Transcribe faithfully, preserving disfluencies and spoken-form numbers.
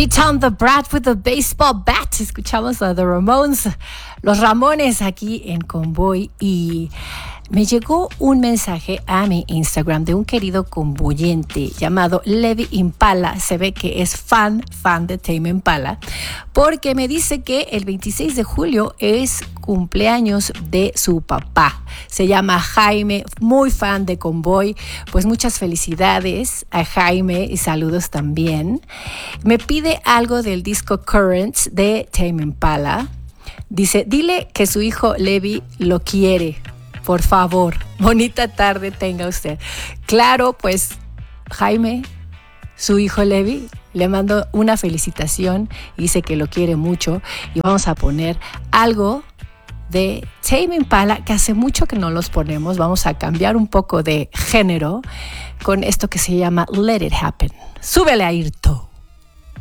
Beat on the Brat with a Baseball Bat. Escuchamos a The Ramones, los Ramones aquí en Convoy. Y me llegó un mensaje a mi Instagram de un querido convoyente llamado Levi Impala. Se ve que es fan, fan de Tame Impala, porque me dice que el veintiséis de julio es cumpleaños de su papá. Se llama Jaime, muy fan de Convoy. Pues muchas felicidades a Jaime y saludos también. Me pide algo del disco Currents de Tame Impala. Dice, dile que su hijo Levi lo quiere. Por favor, bonita tarde tenga usted. Claro, pues Jaime, su hijo Levi, le mando una felicitación y dice que lo quiere mucho. Y vamos a poner algo de Tame Impala, que hace mucho que no los ponemos. Vamos a cambiar un poco de género con esto que se llama Let It Happen. Súbele, Ayrton.